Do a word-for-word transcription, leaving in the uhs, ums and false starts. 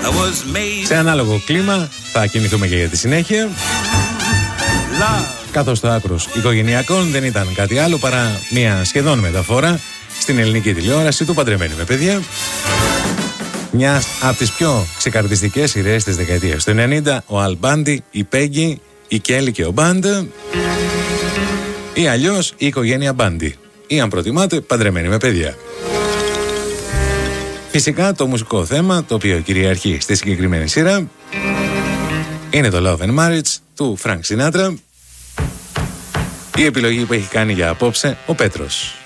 Σε ανάλογο κλίμα θα κινηθούμε και για τη συνέχεια. Καθώς το άκρος οικογενειακών δεν ήταν κάτι άλλο παρά μια σχεδόν μεταφορά στην ελληνική τηλεόραση του Παντρεμένοι με παιδιά. Μια από τις πιο ξεκαρδιστικές σειρές της δεκαετίας του ενενήντα, ο Αλ Μπάντι, η Πέγγι, η Κέλη και ο Μπάντ, ή αλλιώς η οικογένεια Μπάντι, ή αν προτιμάτε Παντρεμένοι με παιδιά. Φυσικά το μουσικό θέμα το οποίο κυριαρχεί στη συγκεκριμένη σειρά είναι το Love and Marriage του Frank Sinatra, η επιλογή που έχει κάνει για απόψε ο Πέτρος.